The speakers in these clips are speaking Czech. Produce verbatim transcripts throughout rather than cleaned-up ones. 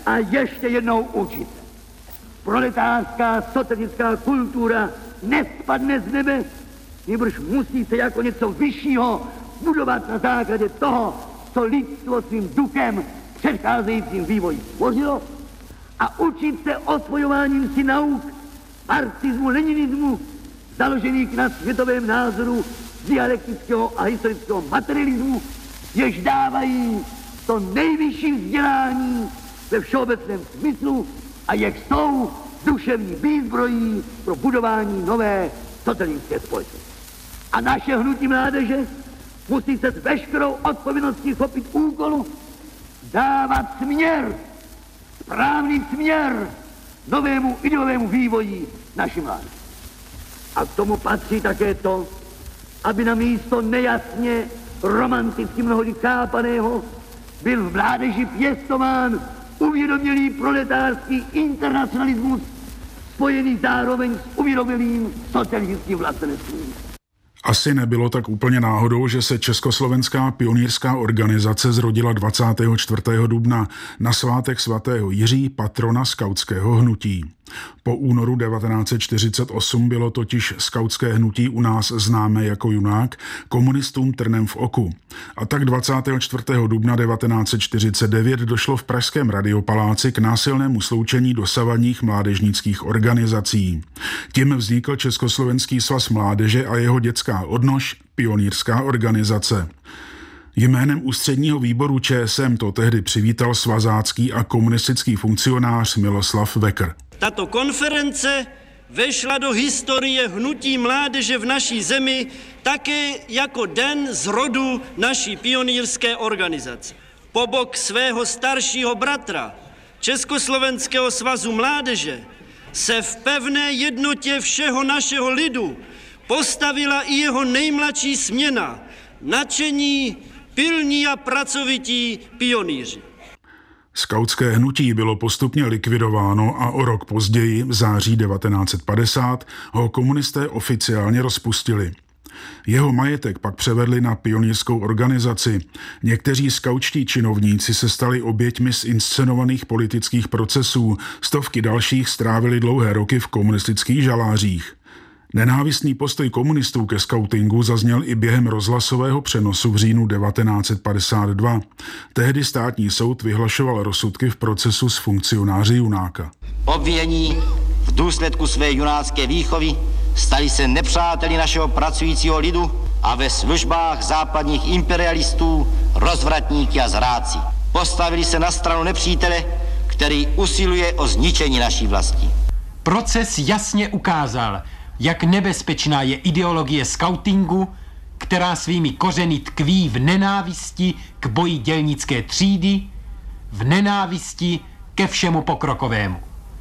a ještě jednou učit. Proletářská socialistická kultura nespadne z nebe, nebož musí se jako něco vyššího budovat na základě toho, co lidstvo svým duchem předcházejícím vývoji stvořilo, a učit se osvojováním si nauk marxismu, leninismu, založených na světovém názoru dialektického a historického materialismu, jež dávají to nejvyšší vzdělání ve všeobecném smyslu a jež jsou duševní výzbrojí pro budování nové socialistické společnosti. A naše hnutí mládeže musí se s veškerou odpovědností chopit úkolu dávat směr, správný směr novému ideovému vývoji naší mládeže. A k tomu patří také to, aby na místo nejasně romanticky mnohdy chápaného byl v mládeži pěstován uvědomělý proletářský internacionalismus spojený zároveň s uvědomělým socialistickým vlastenectvím. Asi nebylo tak úplně náhodou, že se Československá pionýrská organizace zrodila dvacátého čtvrtého dubna na svátek svatého Jiří, patrona skautského hnutí. Po únoru devatenáct set čtyřicet osm bylo totiž skautské hnutí u nás známé jako Junák, komunistům trnem v oku. A tak dvacátého čtvrtého dubna devatenáct set čtyřicet devět došlo v pražském Radiopaláci k násilnému sloučení dosavadních mládežnických organizací. Tím vznikl Československý svaz mládeže a jeho dětská odnož Pionýrská organizace. Jménem ústředního výboru ČSM to tehdy přivítal svazácký a komunistický funkcionář Miloslav Vekr. Tato konference vešla do historie hnutí mládeže v naší zemi také jako den zrodu naší pionýrské organizace. Po bok svého staršího bratra, Československého svazu mládeže, se v pevné jednotě všeho našeho lidu postavila i jeho nejmladší směna, nadšení, pilní a pracovití pionýři. Skautské hnutí bylo postupně likvidováno a o rok později, v září devatenáct set padesát, ho komunisté oficiálně rozpustili. Jeho majetek pak převedli na pionýrskou organizaci. Někteří skautští činovníci se stali oběťmi zinscenovaných politických procesů, stovky dalších strávili dlouhé roky v komunistických žalářích. Nenávistný postoj komunistů ke skautingu zazněl i během rozhlasového přenosu v říjnu devatenáct set padesát dva. Tehdy státní soud vyhlašoval rozsudky v procesu s funkcionáři Junáka. Obvinění v důsledku své junácké výchovy stali se nepřáteli našeho pracujícího lidu a ve službách západních imperialistů, rozvratníky a zrádci. Postavili se na stranu nepřítele, který usiluje o zničení naší vlasti. Proces jasně ukázal, jak nebezpečná je ideologie skautingu, která svými kořeny tkví v nenávisti k boji dělnické třídy, v nenávisti ke všemu pokrokovému.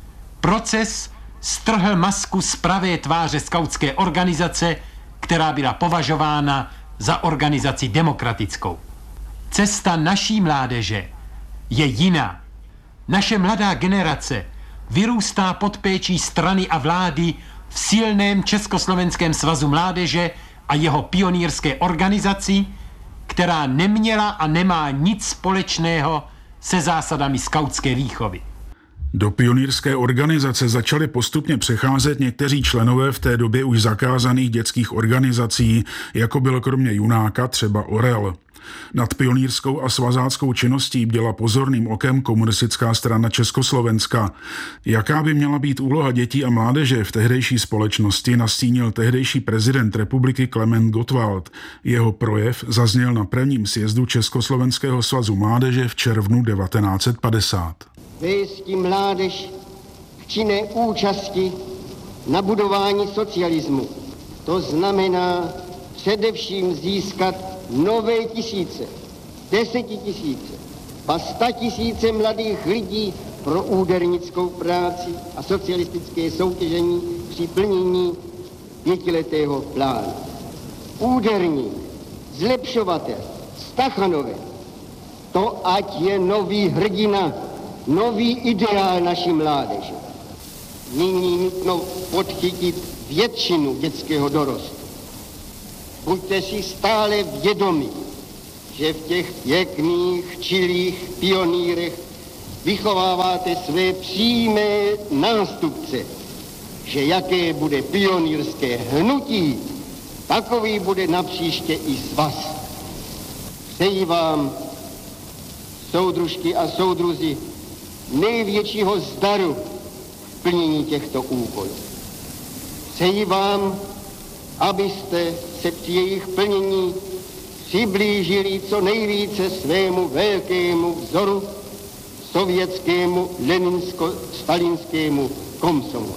Proces strhl masku z pravé tváře skautské organizace, která byla považována za organizaci demokratickou. Cesta naší mládeže je jiná. Naše mladá generace vyrůstá pod péčí strany a vlády v silném Československém svazu mládeže a jeho pionýrské organizaci, která neměla a nemá nic společného se zásadami skautské výchovy. Do pionýrské organizace začali postupně přecházet někteří členové v té době už zakázaných dětských organizací, jako byl kromě Junáka třeba Orel. Nad pionýrskou a svazáckou činností bděla pozorným okem komunistická strana Československa. Jaká by měla být úloha dětí a mládeže v tehdejší společnosti, nastínil tehdejší prezident republiky Klement Gottwald. Jeho projev zazněl na prvním sjezdu Československého svazu mládeže v červnu devatenáct set padesát. Vést mládež k činné účasti na budování socialismu. To znamená především získat nové tisíce, desetitisíce, pa statisíce mladých lidí pro údernickou práci a socialistické soutěžení při plnění pětiletého plánu. Úderník, zlepšovatel, Stachanové, to ať je nový hrdina, nový ideál naší mládeže. Nyní nutno podchytit většinu dětského dorostu. Buďte si stále vědomi, že v těch pěkných, čilých pionýrech vychováváte své přímé nástupce, že jaké bude pionýrské hnutí, takový bude napříště i svaz. Přeji vám, soudružky a soudruzi, největšího zdaru v plnění těchto úkolů. Přeji vám, abyste se při jejich plnění přiblížili co nejvíce svému velkému vzoru, sovětskému leninsko-stalinskému komsomolu.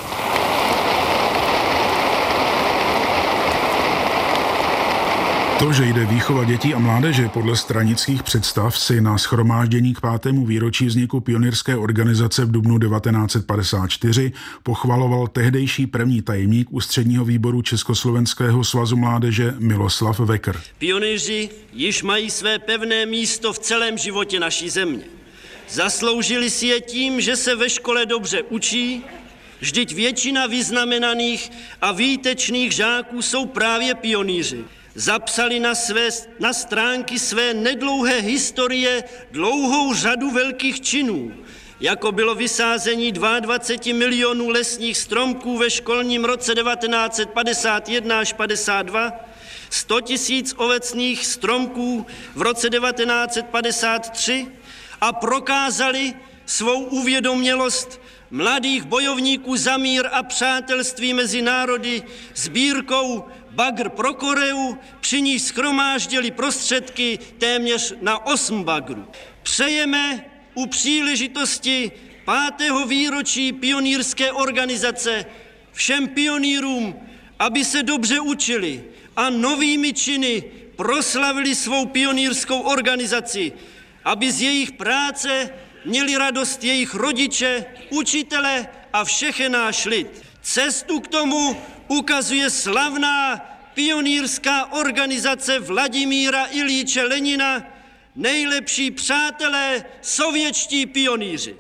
To, že jde výchova dětí a mládeže podle stranických představ, si na shromáždění k pátému výročí vzniku pionýrské organizace v dubnu devatenáct set padesát čtyři pochvaloval tehdejší první tajemník Ústředního výboru Československého svazu mládeže Miloslav Vekr. Pionýři již mají své pevné místo v celém životě naší země. Zasloužili si je tím, že se ve škole dobře učí, vždyť většina vyznamenaných a výtečných žáků jsou právě pionýři. Zapsali na, své, na stránky své nedlouhé historie dlouhou řadu velkých činů, jako bylo vysázení dvacet dva milionů lesních stromků ve školním roce devatenáct set padesát jedna až padesát dva, sto tisíc ovocných stromků v roce devatenáct set padesát tři a prokázali svou uvědomělost mladých bojovníků za mír a přátelství mezi národy sbírkou Bagr pro Koreu, při níž shromáždili prostředky téměř na osm bagrů. Přejeme u příležitosti pátého výročí pionýrské organizace všem pionýrům, aby se dobře učili a novými činy proslavili svou pionýrskou organizaci, aby z jejich práce měli radost jejich rodiče, učitele a všechen náš lid. Cestu k tomu ukazuje slavná pionýrská organizace Vladimíra Iljiče Lenina, nejlepší přátelé sovětští pionýři.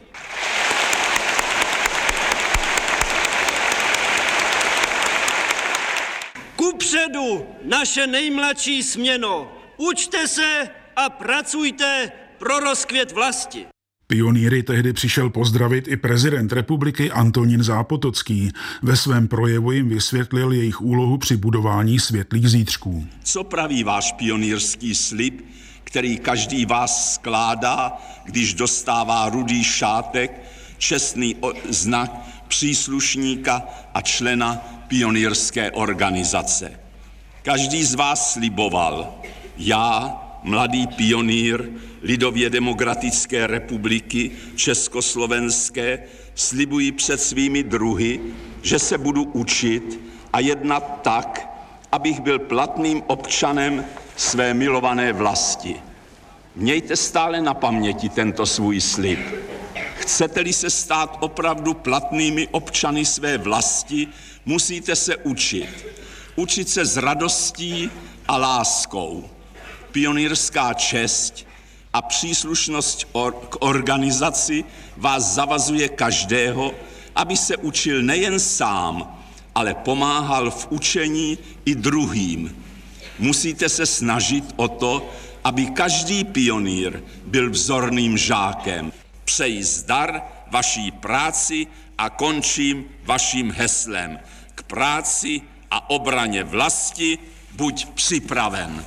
Kupředu naše nejmladší směno, učte se a pracujte pro rozkvět vlasti. Pionýry tehdy přišel pozdravit i prezident republiky Antonín Zápotocký. Ve svém projevu jim vysvětlil jejich úlohu při budování světlých zítřků. Co praví váš pionýrský slib, který každý vás skládá, když dostává rudý šátek, čestný znak příslušníka a člena pionýrské organizace? Každý z vás sliboval: já, mladý pionýr Lidově demokratické republiky Československé, slibuji před svými druhy, že se budu učit a jednat tak, abych byl platným občanem své milované vlasti. Mějte stále na paměti tento svůj slib. Chcete-li se stát opravdu platnými občany své vlasti, musíte se učit. Učit se s radostí a láskou. Pionýrská čest a příslušnost k organizaci vás zavazuje každého, aby se učil nejen sám, ale pomáhal v učení i druhým. Musíte se snažit o to, aby každý pionýr byl vzorným žákem. Přeji zdar vaší práci a končím vaším heslem. K práci a obraně vlasti buď připraven.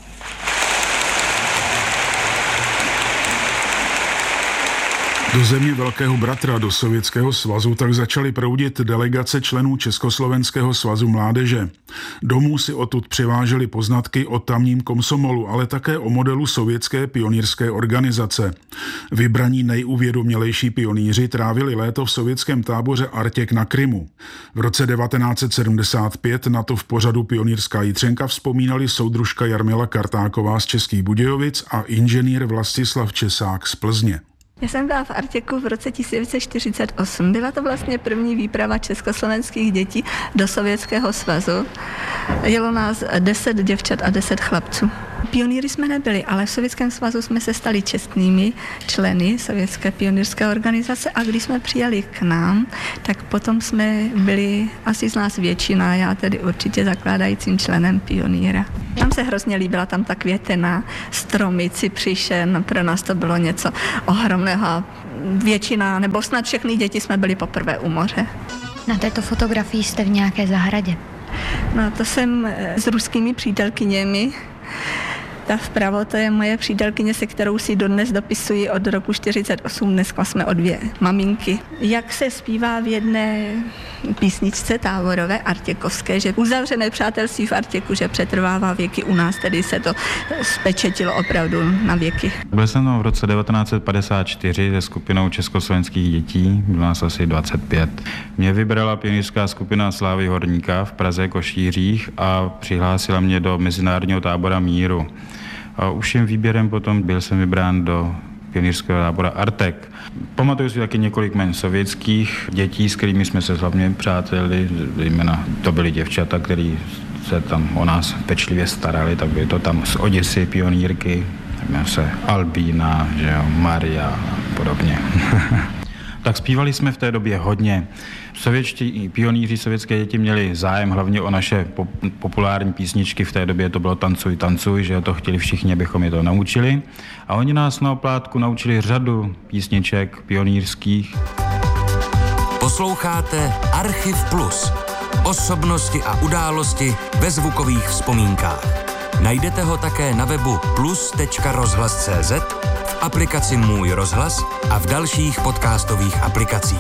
Do země Velkého bratra, do Sovětského svazu, tak začaly proudit delegace členů Československého svazu mládeže. Domů si odtud přiváželi poznatky o tamním komsomolu, ale také o modelu sovětské pionýrské organizace. Vybraní nejuvědomělejší pionýři trávili léto v sovětském táboře Artěk na Krymu. V roce devatenáct set sedmdesát pět na to v pořadu Pionýrská Jitřenka vzpomínali soudružka Jarmila Kartáková z Českých Budějovic a inženýr Vlastislav Česák z Plzně. Já jsem byla v Artěku v roce tisíc devět set čtyřicet osm. Byla to vlastně první výprava československých dětí do Sovětského svazu. Jelo nás deset děvčat a deset chlapců. Pionýry jsme nebyli, ale v Sovětském svazu jsme se stali čestnými členy Sovětské pionýrské organizace a když jsme přijeli k nám, tak potom jsme byli asi z nás většina, já tedy určitě zakládajícím členem pionýra. Nám se hrozně líbila tam ta květena, stromy, cypřišen, pro nás to bylo něco ohromného. většina, nebo snad všechny děti jsme byli poprvé u moře. Na této fotografii jste v nějaké zahradě. No to jsem s ruskými přítelkyněmi. Ta vpravo, to je moje přítelkyně, se kterou si dodnes dopisuji od roku čtyřicet osm, dneska jsme o dvě maminky. Jak se zpívá v jedné písničce táborové Artěkovské, že uzavřené přátelství v Artěku, že přetrvává věky, u nás tedy se to spečetilo opravdu na věky. Byl jsem tam v roce devatenáct set padesát čtyři se skupinou československých dětí, bylo nás asi dvacet pět. Mě vybrala pionýrská skupina Slávy Horníka v Praze Košířích a přihlásila mě do Mezinárodního tábora míru. A už jen výběrem potom byl jsem vybrán do pionýrského tábora Artek. Pamatuju si taky několik jmen sovětských dětí, s kterými jsme se hlavně přáteli, zejména to byly děvčata, který se tam o nás pečlivě starali, tak byly to tam z Oděsy pionýrky, jmenuje se Albína, že jo, Maria a podobně. Tak zpívali jsme v té době hodně. Sovětští pionýři, sovětské děti měli zájem hlavně o naše populární písničky, v té době to bylo Tancuj, tancuj, že to chtěli všichni, abychom je to naučili. A oni nás na oplátku naučili řadu písniček pionýrských. Posloucháte Archiv Plus. Osobnosti a události ve zvukových vzpomínkách. Najdete ho také na webu plus tečka rozhlas tečka cé zet, v aplikaci Můj rozhlas a v dalších podcastových aplikacích.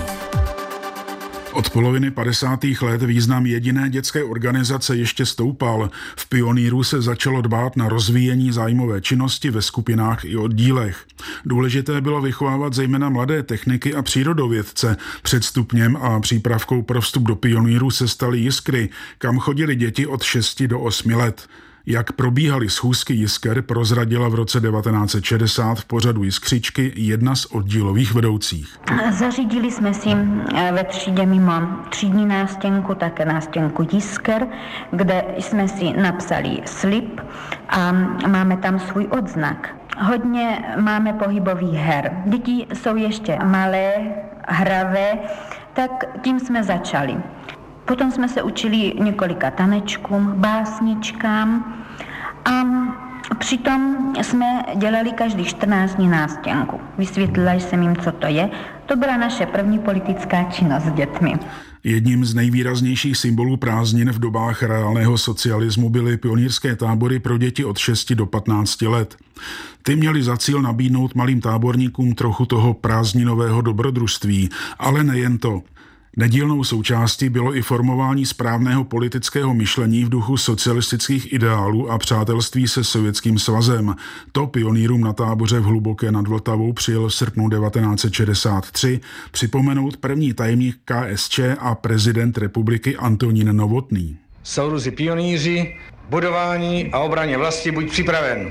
Od poloviny padesátých let význam jediné dětské organizace ještě stoupal. V Pionýru se začalo dbát na rozvíjení zájmové činnosti ve skupinách i oddílech. Důležité bylo vychovávat zejména mladé techniky a přírodovědce. Předstupněm a přípravkou pro vstup do Pionýru se staly Jiskry, kam chodili děti od šesti do osmi let. Jak probíhaly schůzky Jisker, prozradila v roce devatenáct set šedesát v pořadu Jiskřičky jedna z oddílových vedoucích. Zařídili jsme si ve třídě mimo třídní nástěnku také nástěnku Jisker, kde jsme si napsali slib a máme tam svůj odznak. Hodně máme pohybových her. Děti jsou ještě malé, hravé, tak tím jsme začali. Potom jsme se učili několika tanečkům, básničkám a přitom jsme dělali každý čtrnáct dní nástěnku. Vysvětlila jsem jim, co to je. To byla naše první politická činnost s dětmi. Jedním z nejvýraznějších symbolů prázdnin v dobách reálného socialismu byly pionýrské tábory pro děti od šesti do patnácti let. Ty měly za cíl nabídnout malým táborníkům trochu toho prázdninového dobrodružství, ale nejen to. Nedílnou součástí bylo i formování správného politického myšlení v duchu socialistických ideálů a přátelství se Sovětským svazem. To pionýrům na táboře v Hluboké nad Vltavou přijel v srpnu devatenáct set šedesát tři připomenout první tajemník K S Č a prezident republiky Antonín Novotný. Soudruzi pionýři, budování a obraně vlasti buď připraven.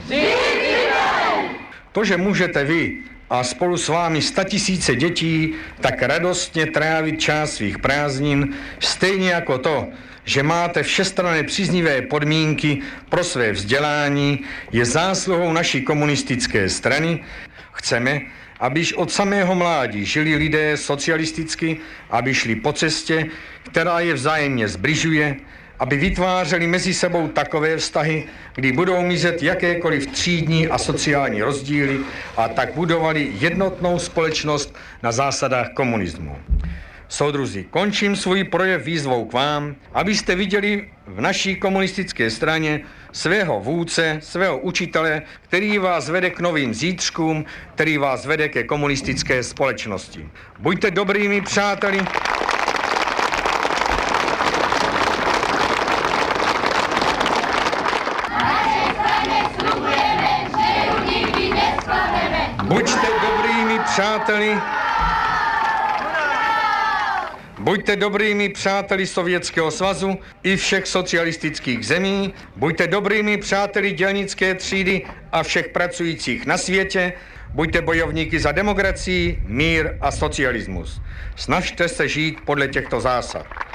To, že můžete vy a spolu s vámi statisíce dětí tak radostně trávit část svých prázdnin, stejně jako to, že máte všestranné příznivé podmínky pro své vzdělání, je zásluhou naší komunistické strany. Chceme, abyž od samého mládí žili lidé socialisticky, aby šli po cestě, která je vzájemně zbližuje, aby vytvářeli mezi sebou takové vztahy, kdy budou mizet jakékoliv třídní a sociální rozdíly a tak budovali jednotnou společnost na zásadách komunismu. Soudruzi, končím svůj projev výzvou k vám, abyste viděli v naší komunistické straně svého vůdce, svého učitele, který vás vede k novým zítřkům, který vás vede ke komunistické společnosti. Buďte dobrými přáteli. Buďte dobrými přáteli. Buďte dobrými přáteli Sovětského svazu i všech socialistických zemí. Buďte dobrými přáteli dělnické třídy a všech pracujících na světě. Buďte bojovníky za demokracii, mír a socialismus. Snažte se žít podle těchto zásad.